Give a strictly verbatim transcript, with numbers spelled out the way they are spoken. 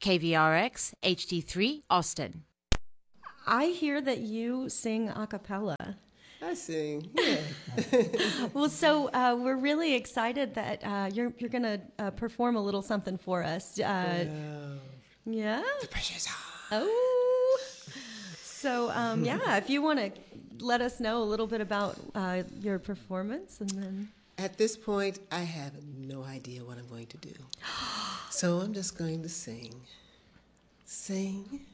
K V R X H D three Austin. I hear that you sing a cappella. I sing, yeah. Well, so uh, we're really excited that uh, you're you're going to uh, perform a little something for us. Uh, yeah? The pressure's on. Oh. So, um, yeah, if you want to let us know a little bit about uh, your performance and then... At this point, I have no idea what I'm going to do. So I'm just going to sing. Sing.